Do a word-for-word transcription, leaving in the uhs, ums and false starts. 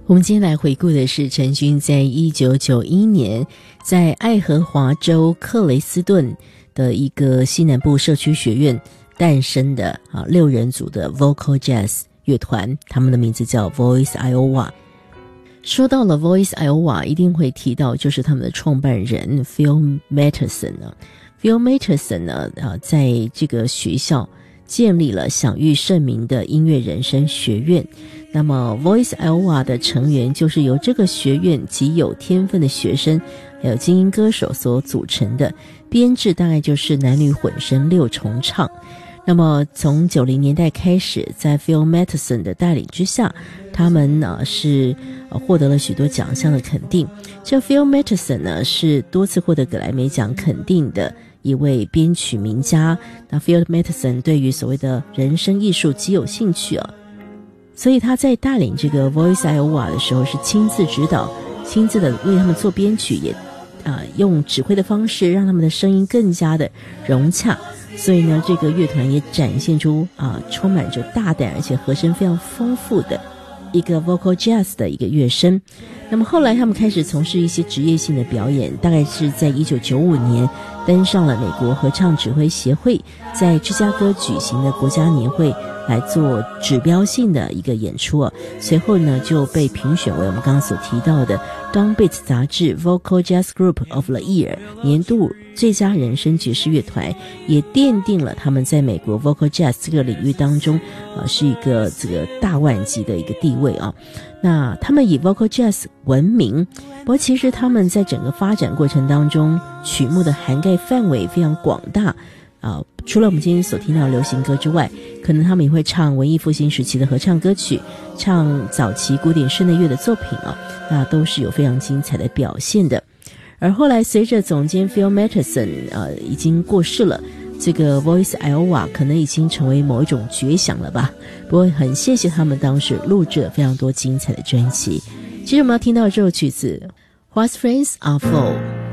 我们今天来回顾的是陈军在一九九一年在爱荷华州克雷斯顿的一个西南部社区学院诞生的啊六人组的 Vocal Jazz 乐团，他们的名字叫 Voice Iowa。 说到了 Voice Iowa 一定会提到就是他们的创办人 Phil Matterson 呢。 Phil Matterson 呢、啊、在这个学校建立了享誉盛名的音乐人生学院。那么 Voice Iowa 的成员就是由这个学院极有天分的学生还有精英歌手所组成的，编制大概就是男女混声六重唱。那么从九零年代开始，在 Phil Matterson 的带领之下，他们呢是、呃、获得了许多奖项的肯定。这 Phil Matterson 呢是多次获得格莱美奖肯定的一位编曲名家。那 Phil Matterson 对于所谓的人声艺术极有兴趣啊，所以他在带领这个 Voice Iowa 的时候是亲自指导，亲自的为他们做编曲，也啊、呃、用指挥的方式让他们的声音更加的融洽。所以呢，这个乐团也展现出啊、呃、充满着大胆而且和声非常丰富的一个 Vocal Jazz 的一个乐声。那么后来他们开始从事一些职业性的表演，大概是在一九九五年登上了美国合唱指挥协会在芝加哥举行的国家年会来做指标性的一个演出啊。随后呢就被评选为我们刚刚所提到的 Downbeat 杂志 Vocal Jazz Group of the Year 年度最佳人声爵士乐团，也奠定了他们在美国 Vocal Jazz 这个领域当中啊是一个这个大腕级的一个地位啊。那他们以 Vocal Jazz 闻名，不过其实他们在整个发展过程当中曲目的涵盖范围非常广大啊、呃，除了我们今天所听到的流行歌之外，可能他们也会唱文艺复兴时期的合唱歌曲，唱早期古典室内乐的作品啊，那都是有非常精彩的表现的。而后来随着总监 Phil Matterson 呃已经过世了，这个 Voice Iowa 可能已经成为某一种绝响了吧。不过很谢谢他们当时录制了非常多精彩的专辑。其实我们要听到这首曲子 What Friends Are For。